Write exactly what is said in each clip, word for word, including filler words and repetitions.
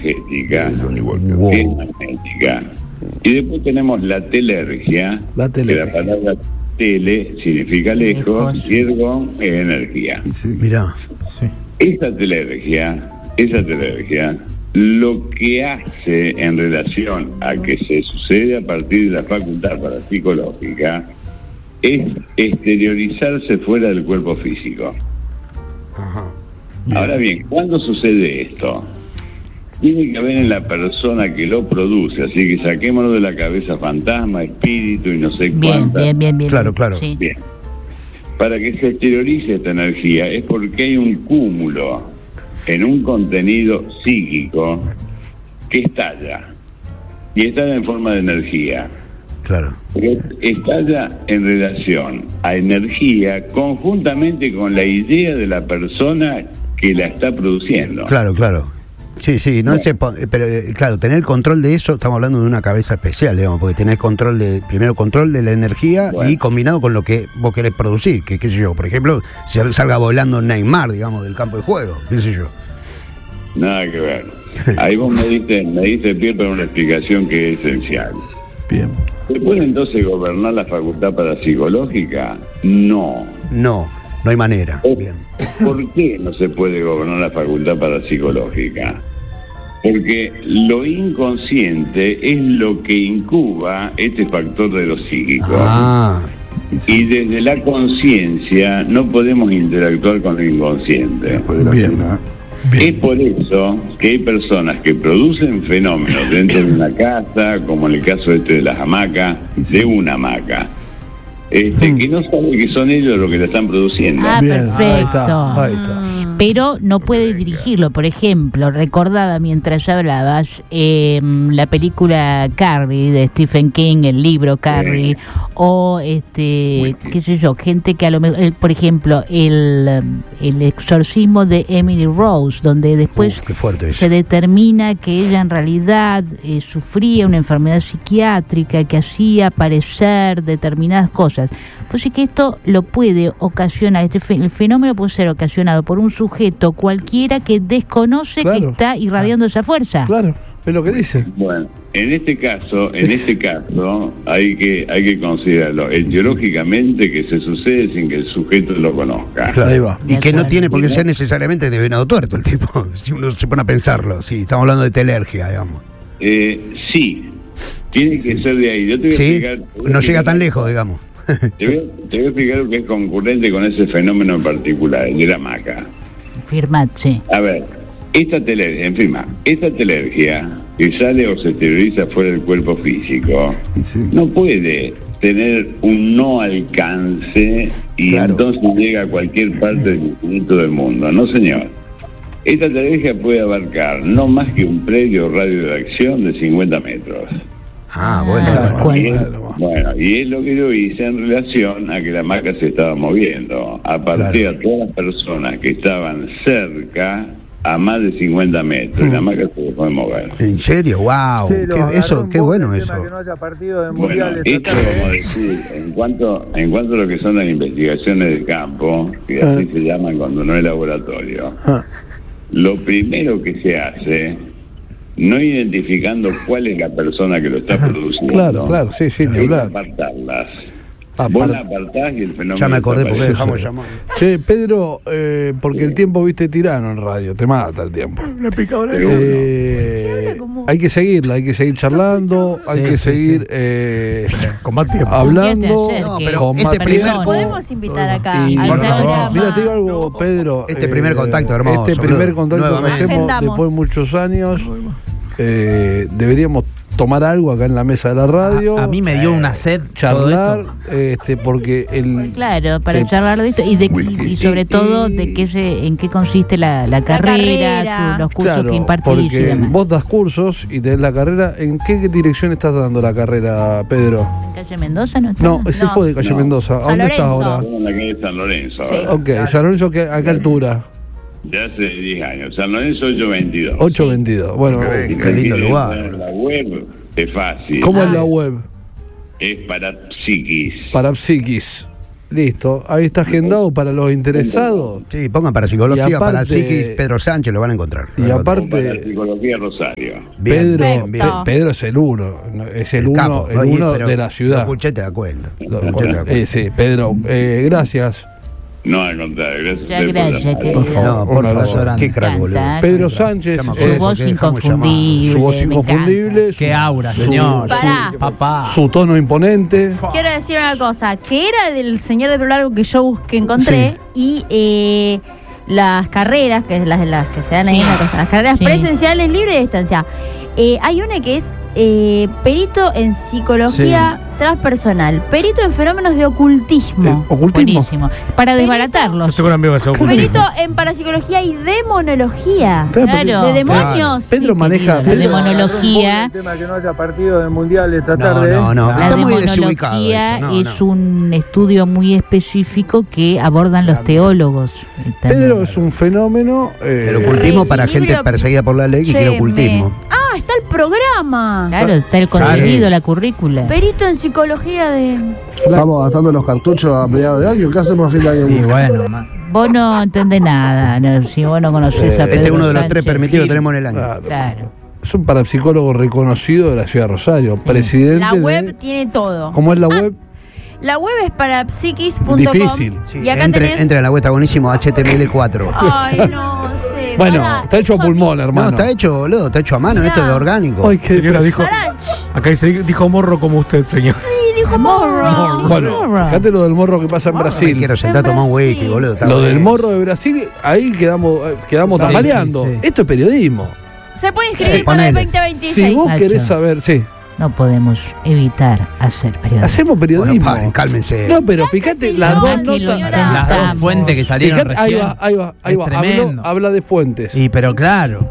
energética, Wow. que es magnética. Y después tenemos la telergia, La que telergia. la palabra tele significa lejos, Lejos. y ergon es energía. Sí. Mirá. Sí. Esa telergia, esa telergia, lo que hace en relación a que se sucede a partir de la facultad parapsicológica es exteriorizarse fuera del cuerpo físico. Ajá. Ahora bien, ¿cuándo sucede esto? Tiene que haber en la persona que lo produce, así que saquémonos de la cabeza fantasma, espíritu y no sé Bien, cuántas. bien, bien, bien. Claro, bien. claro. Sí. Bien. Para que se exteriorice esta energía es porque hay un cúmulo en un contenido psíquico que estalla. Y estalla en forma de energía. Claro. Pero estalla en relación a energía conjuntamente con la idea de la persona que la está produciendo. Claro, claro. Sí, sí, no sé, po- pero eh, claro, tener control de eso, estamos hablando de una cabeza especial, digamos, porque tenés control de, primero control de la energía Bueno. y combinado con lo que vos querés producir, que qué sé yo, por ejemplo, si salga volando Neymar, digamos, del campo de juego, qué sé yo. Nada que ver. Ahí vos me diste, me diste pie para una explicación que es esencial. Bien. ¿Se puede entonces gobernar la facultad parapsicológica? No. No, no hay manera. Bien. ¿Por qué no se puede gobernar la facultad parapsicológica? Porque lo inconsciente es lo que incuba este factor de lo psíquico. Ah, Y desde la conciencia no podemos interactuar con lo inconsciente. Después de la Bien. cena. Es por eso que hay personas que producen fenómenos dentro de una casa, como en el caso este de las hamacas, de una hamaca, este, que no saben que son ellos los que la están produciendo. Ah, Bien, ahí perfecto. está, ahí está. Pero no puede dirigirlo. Por ejemplo, recordaba mientras hablabas eh, la película Carrie de Stephen King, el libro Carrie, Sí. o este, qué sé yo, gente que a lo mejor, el- por ejemplo, el, el exorcismo de Emily Rose, donde después uf, qué fuerte eso. se determina que ella en realidad eh, sufría una enfermedad psiquiátrica que hacía aparecer determinadas cosas. Pues sí que esto lo puede ocasionar, este fe- el fenómeno puede ser ocasionado por un sujeto cualquiera que desconoce Claro. que está irradiando esa fuerza. Claro, es lo que dice. Bueno, en este caso, en este caso hay que hay que considerarlo etiológicamente que se sucede sin que el sujeto lo conozca. Claro. Ahí va. Y que no Bien. tiene por qué ser necesariamente de venado tuerto el tipo, si uno se pone a pensarlo. Sí, estamos hablando de telergia, digamos. Eh, sí, tiene que ser de ahí. Yo te voy a Sí, explicar- te voy a no llega explicar- tan lejos, digamos. Te voy, a, te voy a explicar lo que es concurrente con ese fenómeno en particular, el de la hamaca. Firmat, sí. A ver, esta telergia, en fin, esta telergia que sale o se exterioriza fuera del cuerpo físico, Y sí. no puede tener un no alcance y Claro. entonces llega a cualquier parte del infinito del mundo. No, señor. Esta telergia puede abarcar no más que un predio radio de acción de cincuenta metros. Ah, bueno. Ah, bueno. ¿cuál? Y es, Claro. bueno, y es lo que yo hice en relación a que la hamaca se estaba moviendo. Aparté Claro. a todas las personas que estaban cerca a más de cincuenta metros y la hamaca se dejó de mover. ¿En serio? ¡Wow! Che, lo Qué, agarró eso, en qué boca bueno el eso. tema que no haya partido de Bueno, mundial esto esta tarde, vamos a ¿eh? decir, en cuanto, en cuanto a lo que son las investigaciones de campo, que así Ah. se llaman cuando no es laboratorio, Ah, lo primero que se hace, no identificando cuál es la persona que lo está produciendo, claro, claro, sí, sí, ni es hablar. apartarlas. Apart- Vos la apartás y el fenómeno Ya me acordé porque desaparece. dejamos llamar. Che, Pedro, eh, porque el tiempo, viste, tirano en radio, te mata el tiempo. Seguro. Eh, hay que seguirla, hay que seguir charlando, hay Sí, que sí, seguir sí. eh, Con más tiempo. hablando, acerque. No, pero con este más primer- tiempo. Podemos invitar acá Y- al Por favor. programa. Mira, te digo algo, Pedro. Este primer contacto, hermoso, Este primer boludo. contacto que Nuevamente. hacemos Agendamos. después de muchos años. eh, deberíamos tomar algo acá en la mesa de la radio. A, a mí me dio una sed todo charlar, esto. este, porque el. Claro, para te- charlar de esto y, de, y, y sobre todo de qué se, en qué consiste la, la carrera, carrera. tu- los cursos Claro, que impartís y porque demás. vos das cursos y tenés la carrera. ¿En qué dirección estás dando la carrera, Pedro? ¿En calle Mendoza no está? No, ese No. fue de Calle No. Mendoza. ¿A San dónde estás Lorenzo. ahora? Estamos en la calle San Lorenzo Sí. ahora. Ok, San Lorenzo, ¿qué- ¿a qué altura? Ya hace diez años. San Lorenzo ocho veintidós. ocho veintidós. Bueno, Si Qué lindo quieren lugar. ver la web es fácil. ¿cómo es la web? Es para psiquis. Para Psiquis. Listo, ahí está agendado para los interesados. Sí, pongan para psicología, Y aparte- para psiquis, Pedro Sánchez lo van a encontrar. Y Lo van a aparte- encontrar. Para la psicología Rosario. Bien, Pedro, bien, bien. Perfecto. Pe- Pedro es el uno, no, es el, uno, capo. el Oye, uno pero de la Lo ciudad. escuché, te da cuenta. Lo- Lo escuché, te da cuenta. eh, sí, Pedro, eh, gracias. No, al contrario, gracias. Ya, a usted por gracias, llamar. querido. Por favor, No, un por abrazo favor, grande. qué crack, boludo. Encanta. Pedro Sánchez, Llama eh, con Su eso, voz que dejamos inconfundible. su voz me inconfundible, su, Qué aura, su- señor. su- Pará. Papá. su tono imponente. Quiero decir una cosa, que era del señor de pelo largo que yo busqué, encontré, y eh, las carreras, que es las, las que se dan ahí en la cosa, las carreras Sí. presenciales libres de distancia. Eh, hay una que es eh, perito en psicología transpersonal, perito en fenómenos de ocultismo, Eh, ¿Ocultismo? Buenísimo. Para Perito- desbaratarlos. Yo tengo un amigo que se oculta. perito en parapsicología y demonología. Claro, Claro. ¿De demonios? Pedro Sí, maneja. querido, la Pedro- demonología. El tema que no haya partido del mundial esta No, tarde. no, no. La Está muy desubicado demonología eso. No, es no. un estudio muy específico que abordan los teólogos. Pedro es un fenómeno. eh, El ocultismo para Equilibrio- gente perseguida por la ley que Che, quiere me- ocultismo. Ah, está el programa. Claro, está el Claro. contenido, la currícula. Perito en psicología de... Estamos gastando los cartuchos a mediados de año. ¿Qué hacemos a fin de año? Y bueno, ma- Vos no entendés nada, no, si vos no conocés a Pedro Este es uno de los Sánchez. tres permitidos que tenemos en el año. Claro. Claro. Es un parapsicólogo reconocido de la ciudad de Rosario, presidente La web de... tiene todo. ¿Cómo es la web? La web es parapsiquis punto com. Difícil. Sí, Y acá entre, tenés... entre en la web, está buenísimo, H T M L cuatro. Ay, no sé. Bueno, pará, está hecho a eso- pulmón, No, hermano. está hecho, boludo, está hecho a mano, Mirá. esto es orgánico. Ay, qué Señora dijo, Pará, ch, acá dice, dijo morro como usted, señor. sí, dijo morro. Bueno, fíjate lo del morro que pasa en Me Brasil. quiero sentar a tomar un whisky, boludo. está Lo bueno. del morro de Brasil, ahí quedamos, eh, quedamos Sí, tambaleando. sí, sí. Esto es periodismo. Se puede inscribir Sí, para el ponele. veinte veintiséis. Si vos Nacho. querés saber, sí, No podemos evitar hacer periodismo. hacemos Bueno, periodismo. paren, cálmense. No, pero fíjate, las dos Verdad que lo notas. intentamos. las dos fuentes que salieron Fíjate, ahí recién. va, ahí va, ahí Es va. tremendo. Habló- habla de fuentes. Y pero claro,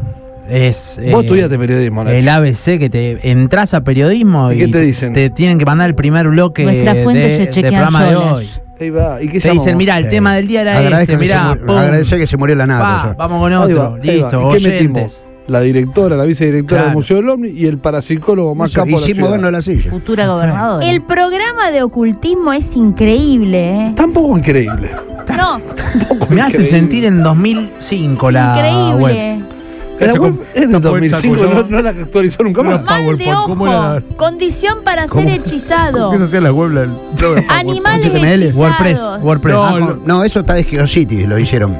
es Vos eh, estudiaste periodismo, Nacho. el A B C que te entras a periodismo ¿Y y, qué te dicen? te tienen que mandar el primer bloque Nuestras fuentes de- se del chequean programa de solas. hoy. Ahí va. ¿Y qué Te llamamos? dicen, mira, el Eh, tema del día era agradezca este, que se mirá, mu- pum, agradece que se murió la pa, nada. vamos con Ahí otro, va, ahí va. listo, ¿Y qué metimos? oyentes. La directora, la vicedirectora del Claro. Museo del Omni y el parapsicólogo más Eso, capo y de la sin ciudad. movernos la silla. Futura gobernadora. El programa de ocultismo es increíble, ¿eh? Tampoco increíble. No, Me hace sentir en dos mil cinco la web. increíble. La Ese web con- es de esta dos mil cinco, puesta no, con- no la actualizó nunca más. Una Mal de PowerPoint, ¿cómo era ojo. la- Condición para ¿Cómo? ser hechizado. ¿Cómo se hacía la web? La, la- Animales H T M L, hechizados. WordPress, WordPress. No, Ah, con- no, eso está de Geocities, lo hicieron.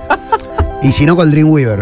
Y si no, con Dreamweaver.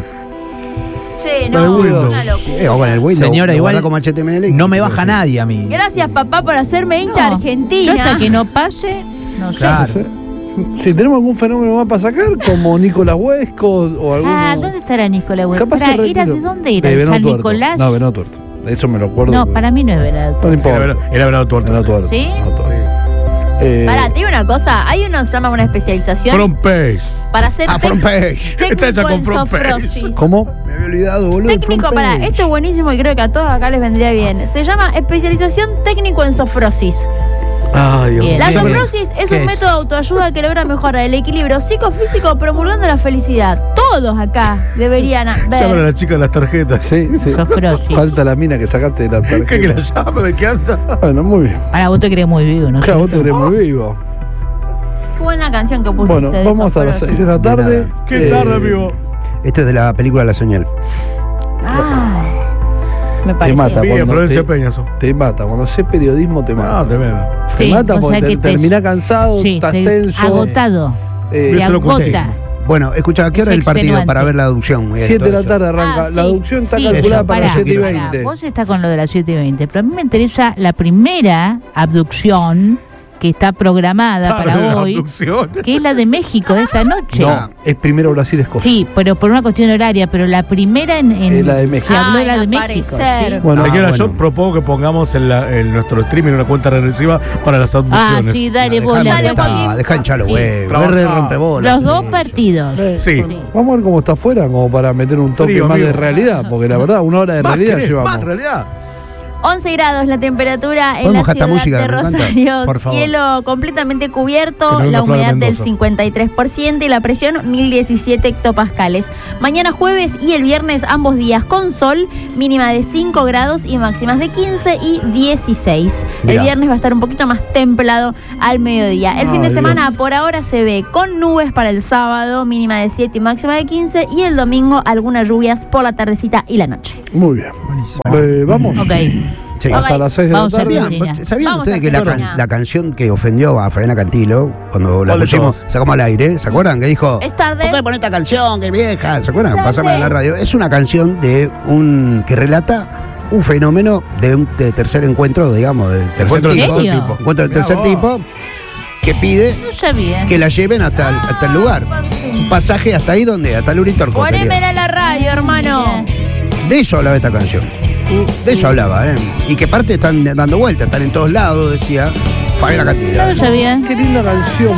Che, Lo de no, Windows. una locura. Eh, o con el Windows. Señora, lo igual guarda como H T M L y- no me baja nadie a mí. Gracias, papá, por hacerme hincha No, argentina. yo hasta que no pase, no sé. Claro. Si tenemos algún fenómeno más para sacar, como Nicolás Huesco o algún. Ah, ¿dónde estará Nicolás Huesco? Capaz se Pará, ¿era retiró. de dónde era? De ¿De Venado San Tuerto. Nicolás? No, Venado Tuerto. Eso me lo acuerdo. No, porque- para mí no es verdad. No importa. Era, era Venado Tuerto. Venado Tuerto. ¿Sí? Venado Tuerto. Eh, Pará, te digo una cosa. Hay uno que se llama una especialización Front page. para hacer Ah, front page. Está técnico hecha con en front page. sofrosis. ¿Cómo? Me había olvidado, boludo. el Técnico, front para, page. esto es buenísimo y creo que a todos acá les vendría bien. Se llama especialización técnico en sofrosis. Ay, Dios Bien. La ¿Qué- sofrosis es qué un es? método de autoayuda que logra mejorar el equilibrio psicofísico promulgando la felicidad. Todos acá deberían Llaman a ver. la chica de las tarjetas. Sí, sí. Sofrosis. Falta la mina que sacaste de la tarjeta. ¿Qué que la llama? ¿De qué anda? Bueno, muy bien. Ahora vos te crees muy vivo, ¿no? Claro, vos te crees muy vivo. Qué buena canción que pusiste. Bueno, de vamos hasta las sofrosis. seis de la tarde. nada. ¿Qué Eh, tarde, amigo? Esto es de la película La Señal. Ay, me Te parece. mata Bien, cuando Florencia te, Peña. eso. te mata. Cuando haces periodismo te mata. Ah, tremendo. te Sí, mata o porque sea te, que te- termina cansado, Sí, estás te- tenso. agotado. Eh, Te Eso lo escuché. agota. Bueno, escucha, ¿a qué hora es el partido Extenuante. para ver la adopción? Eh, siete de todo la eso. tarde arranca. Ah, La sí. adopción está Sí, calculada eso, para pará, las siete y pará, veinte. Vos estás con lo de las siete y veinte, pero a mí me interesa la primera abducción que está programada Tarde de para hoy, abducción. que es la de México de esta noche. No, es primero Brasil Escocia. Sí, pero por una cuestión horaria, pero la primera en, en Es la de México. que habló Ay, la de al México. parecer. ¿sí? Bueno, Señora, ah, yo bueno. propongo que pongamos en, la- en nuestro streaming una cuenta regresiva para las Ah, abducciones. sí, dale Dejá bola. de Dale, molestar, Joaquín. dejá hinchar los Sí. huevos. Trabajá. Verde rompe Los dos partidos. Sí. Sí. Vamos a ver cómo está afuera, como para meter un toque Frío, más amigo. de realidad, porque la verdad, una hora de Más, realidad ¿querés? llevamos. Más realidad. once grados la temperatura en la ¿Podemos gastar ciudad música? de Me encanta. Rosario. Por favor. Cielo completamente Que cubierto, no venga la Flor de humedad del Mendoza. cincuenta y tres por ciento y la presión mil diecisiete hectopascales. Mañana jueves y el viernes ambos días con sol, mínima de cinco grados y máximas de quince y dieciséis. El Mirá. viernes va a estar un poquito más templado al mediodía. El fin de Ay, semana por ahora se ve con nubes para el sábado, mínima de siete y máxima de quince, y el domingo algunas lluvias por la tardecita y la noche. Muy bien. Eh, vamos. Ok. Sí. Hasta Ok. las seis de la Vamos a tarde. ver. ¿Sabían, Argentina. ¿sabían Vamos ustedes a que la, Argentina. can- la canción que ofendió a Fabiana Cantilo, cuando la ¿Cuál de pusimos, todas? sacamos al aire, ¿se acuerdan? Que dijo, Es tarde. ¿por qué poner esta canción? ¡Qué vieja! ¿Se acuerdan? Tarde. Pasamos en la radio. Es una canción de un que relata un fenómeno de un de tercer encuentro, digamos, del tercer Encuentro de tipo. todo ¿Serio? tipo. Encuentro del Mirá tercer vos. tipo que pide No sabía. que la lleven hasta el, hasta el lugar. Un pasaje hasta ahí donde, hasta el Uritorco. Ponémela en la radio, hermano. De eso hablaba esta canción. De eso hablaba, ¿eh? Y que parte están dando vueltas, están en todos lados, decía Fabiana Cantilo. No lo sabía. Qué linda canción.